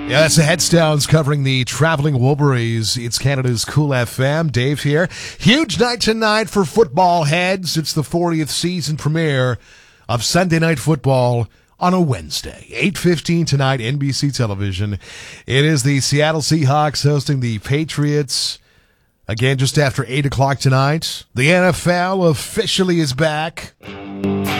Yeah, that's the Headstones covering the Traveling Wilburys. It's Canada's Cool FM. Dave here. Huge night tonight for football heads. It's the 40th season premiere of Sunday Night Football on a Wednesday. 8:15 tonight, NBC television. It is the Seattle Seahawks hosting the Patriots. Again, just after 8 o'clock tonight. The NFL officially is back.